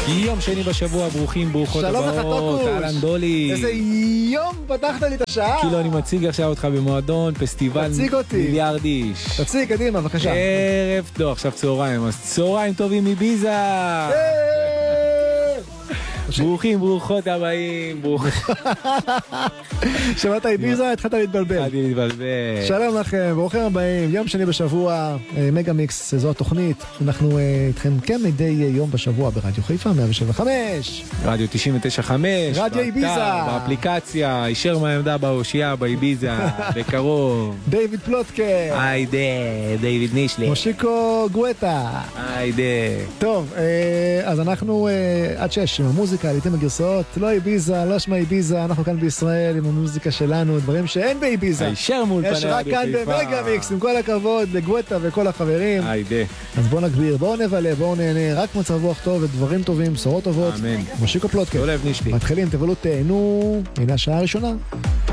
יום שני בשבוע, ברוכים, ברוכות הבאות. שלום לך טוקוש. אהלן דולי. איזה יום פתחת לי את השעה. כאילו אני מציג עכשיו אותך במועדון, פסטיבל מיליארד איש. תציג, קדימה, בבקשה. ערב, לא, עכשיו צהריים, אז צהריים טובים מביזה. ברוכים, ברוכות הבאים, שמעת איביזה? התחלת להתבלבל. התחלתי להתבלבל. שלום לכם, ברוכים הבאים, יום שני בשבוע, מגה מיקס, זו התוכנית. אנחנו איתכם כן מדי יום בשבוע ברדיו חיפה, 107.5. רדיו 99.5. רדיו איביזה. באפליקציה, הישר מהעמדה באושייה, באיביזה, בקרוב. דיוויד פלוטקה. היידה, דיוויד נישלי. מושיקו גואטה. היידה. טוב, אז אנחנו עד 6 עם המוזיקה. עליתם הגרסאות, לא איביזה, לא שמה איביזה, אנחנו כאן בישראל עם המוזיקה שלנו, דברים שאין באיביזה. הישר מול פני יש רק כאן במגה מיקס, עם כל הכבוד לגואטה וכל החברים. היידה. אז בואו נגביר, בואו נבלה, בואו נהנה, רק מצב רוח טוב ודברים טובים, בשורות טובות. אמן. מושיקו פלוטקה. לא לב נשלי. מתחילים, תבלו, תהנו, הנה השעה הראשונה.